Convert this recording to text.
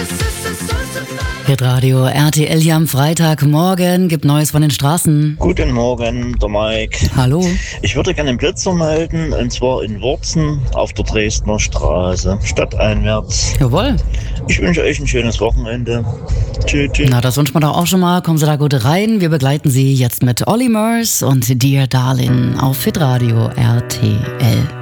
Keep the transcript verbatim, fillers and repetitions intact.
Hitradio R T L hier am Freitagmorgen. Gibt Neues von den Straßen. Guten Morgen, der Mike. Hallo. Ich würde gerne einen Blitzer melden, und zwar in Wurzen auf der Dresdner Straße, stadteinwärts. Jawohl. Ich wünsche euch ein schönes Wochenende. Tschüss, tschüss. Na, das wünschen wir doch auch schon mal. Kommen Sie da gut rein. Wir begleiten Sie jetzt mit Olli Murs und Dear Darling auf Hitradio R T L.